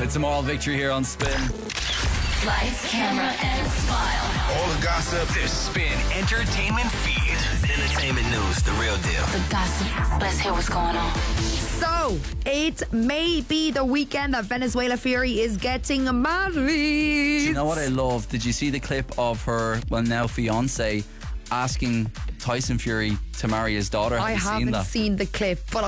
It's a moral victory here on Spin. Lights, camera, and smile. All the gossip. The Spin Entertainment Feed. Entertainment news, the real deal. The gossip. Let's hear what's going on. So, it may be the weekend that Venezuela Fury is getting married. Do you know what I love? Did you see the clip of her, well, now fiance, asking Tyson Fury to marry his daughter? I haven't seen the clip, but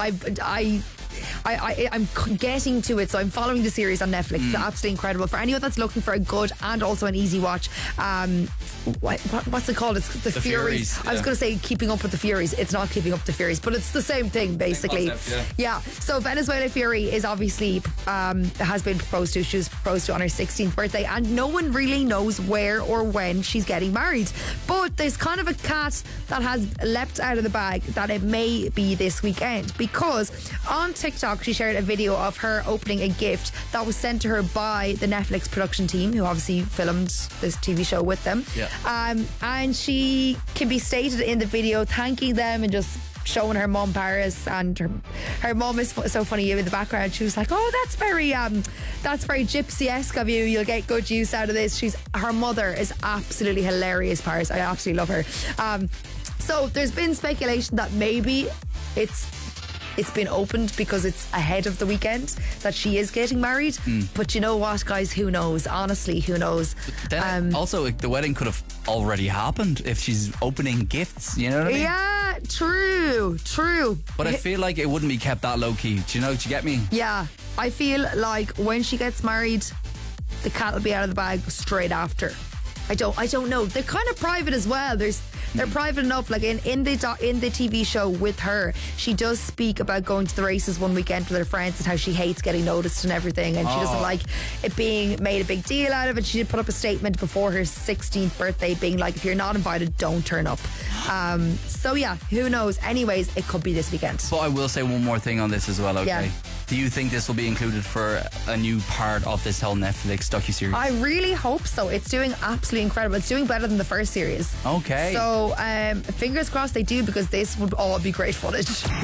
I'm getting to it, so I'm following the series on Netflix. It's absolutely incredible. For anyone that's looking for a good and also an easy watch, what's it called? It's the Furies. Yeah. I was going to say Keeping Up with the Furies. It's not Keeping Up with the Furies, but it's the same thing basically. Same concept, yeah. So Venezuela Fury is obviously has been proposed to. She was proposed to on her 16th birthday, and no one really knows where or when she's getting married. But there's kind of a cat that has leapt out of the bag that it may be this weekend, because on TikTok she shared a video of her opening a gift that was sent to her by the Netflix production team, who obviously filmed this TV show with them. Yeah. And she can be stated in the video thanking them and just showing her mum Paris, and her mum is so funny in the background. She was like, oh, that's very gypsy-esque of you, you'll get good use out of this. Her mother is absolutely hilarious, Paris. I absolutely love her. So there's been speculation that maybe it's been opened because it's ahead of the weekend that she is getting married. But you know what, guys? Who knows? Honestly, who knows? Then also, the wedding could have already happened if she's opening gifts. You know what I mean? Yeah, true. But I feel like it wouldn't be kept that low key. Do you get me? Yeah, I feel like when she gets married, the cat will be out of the bag straight after. I don't know. They're kind of private as well. They're private enough. Like in the TV show with her, she does speak about going to the races one weekend with her friends and how she hates getting noticed and everything, and she doesn't like it being made a big deal out of it. She did put up a statement before her 16th birthday being like, if you're not invited, don't turn up. So yeah, who knows? Anyways, it could be this weekend. But I will say one more thing on this as well, okay? Yeah. Do you think this will be included for a new part of this whole Netflix docuseries? I really hope so. It's doing absolutely incredible. It's doing better than the first series. Okay. So fingers crossed they do, because this would all be great footage.